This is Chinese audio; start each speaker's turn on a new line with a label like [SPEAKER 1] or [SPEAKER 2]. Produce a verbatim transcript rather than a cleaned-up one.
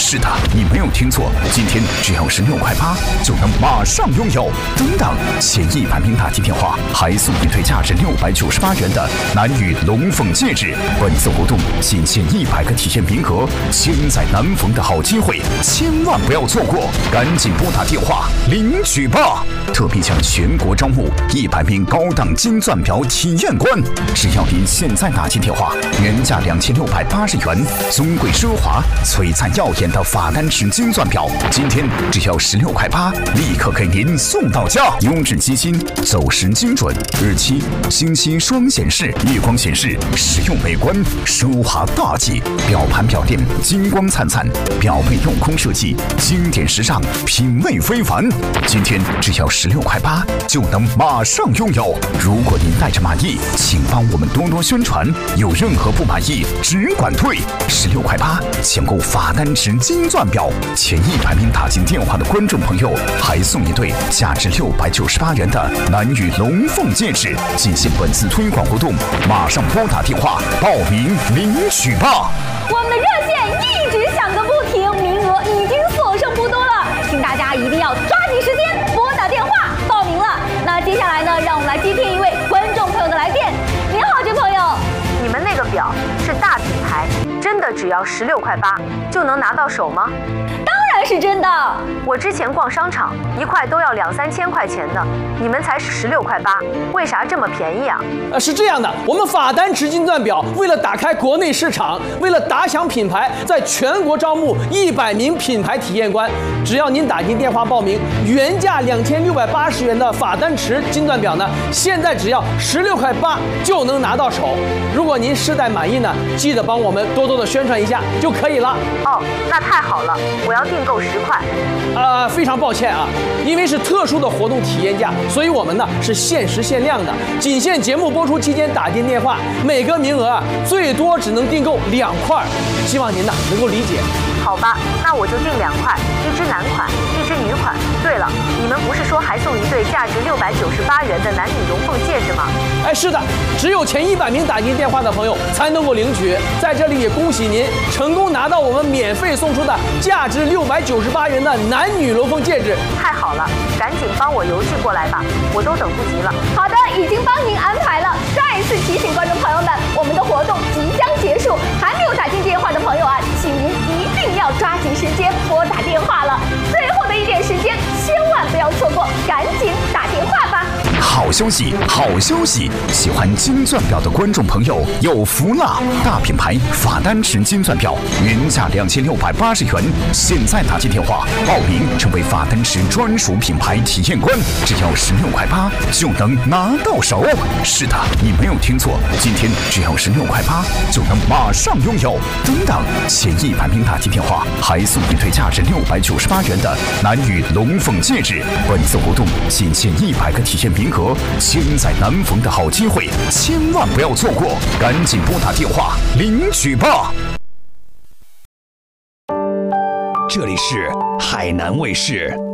[SPEAKER 1] 是的，你没有听错，今天只要十六块八就能马上拥有。等等，前一百名打进电话还送一对价值六百九十八元的男女龙凤戒指。本次活动仅限一百个体验名额，千载难逢的好机会，千万不要错过！赶紧拨打电话领取吧！特别将全国招募一百名高档金钻表体验官，只要您现在打进电话，原价两千六百八十元，尊贵奢华、璀璨耀眼的法丹石金钻表，今天只要十六块八，立刻给您送到家。优质机芯，走时精准，日期、星期双显示，夜光显示，实用美观，奢华大气。表盘表垫金光灿灿，表背镂空设计，经典时尚，品味非凡。今天只要十六块八就能马上拥有。如果您带着满意，请帮我们多多宣传。有任何不满意，只管退。十六块八抢购法丹石金钻表，前一百名打进电话的观众朋友还送一对价值六百九十八元的男女龙凤戒指。进行本次推广活动，马上拨打电话报名领取吧。
[SPEAKER 2] 我们的热线一直响个不停，名额已经所剩不多了，请大家一定要抓紧时间拨打电话报名了。那接下来呢，让我们来接听一位观众朋友的来电。您好，这位朋友，
[SPEAKER 3] 你们那个表是大品牌，真的只要十六块八就能拿到手吗？
[SPEAKER 2] 当然是真的。
[SPEAKER 3] 我之前逛商场，一块都要两三千块钱的，你们才十六块八，为啥这么便宜啊？
[SPEAKER 4] 呃，是这样的，我们法丹石金钻表为了打开国内市场，为了打响品牌，在全国招募一百名品牌体验官。只要您打进电话报名，原价两千六百八十元的法丹石金钻表呢，现在只要十六块八就能拿到手。如果您试戴满意呢，记得帮我们多多的宣传一下就可以了。
[SPEAKER 3] 哦，那太好了，我要订购十块。
[SPEAKER 4] 呃，非常抱歉啊，因为是特殊的活动体验价，所以我们呢是限时限量的，仅限节目播出期间打进电话，每个名额啊最多只能订购两块，希望您呢能够理解。
[SPEAKER 3] 好吧，那我就订两块，一只男款，一只女款。对了，你们不是说还送一对价值六百九十八元的男女龙凤戒指吗？
[SPEAKER 4] 哎，是的，只有前一百名打进电话的朋友才能够领取。在这里也恭喜您成功拿到我们免费送出的价值六百九十八元的男女龙凤戒指。
[SPEAKER 3] 太好了，赶紧帮我邮寄过来吧，我都等不及了。
[SPEAKER 2] 好的，已经帮您安排了。再一次提醒观众朋友们，我们的活动即将结束，还没有打进电话的朋友啊，请您一定要抓紧时间拨打电话了。最后的一点时间，千万不要错过，赶紧打电话吧。
[SPEAKER 1] 好消息，好消息！喜欢金钻表的观众朋友有福了！大品牌法丹石金钻表原价两千六百八十元，现在打进电话报名成为法丹石专属品牌体验官，只要十六块八就能拿到手。是的，你没有听错，今天只要十六块八就能马上拥有。等等，前一百名打进电话还送一对价值六百九十八元的男女龙凤戒指。本次活动仅限一百个体验名额，千载难逢的好机会，千万不要错过！赶紧拨打电话领取吧。
[SPEAKER 5] 这里是海南卫视。